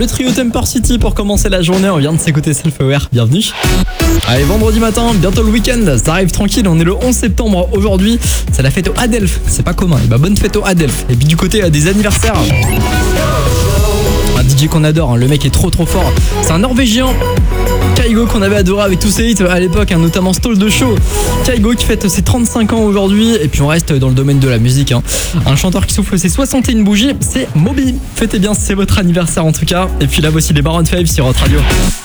le trio Temper City pour commencer la journée. On vient de s'écouter Self-Aware, bienvenue. Allez, vendredi matin, bientôt le week-end, ça arrive tranquille, on est le 11 septembre aujourd'hui. C'est la fête au Adelph, c'est pas commun. Et bah bonne fête au Adelph. Et puis du côté des anniversaires, un DJ qu'on adore, hein, le mec est trop fort. C'est un Norvégien, Kygo, qu'on avait adoré avec tous ses hits à l'époque, hein, notamment Stall de Show. Kygo qui fête ses 35 ans aujourd'hui. Et puis on reste dans le domaine de la musique, hein. Un chanteur qui souffle ses 61 bougies, c'est Moby. Fêtez bien, c'est votre anniversaire en tout cas. Et puis là voici les Maroon 5 sur Hot Radio.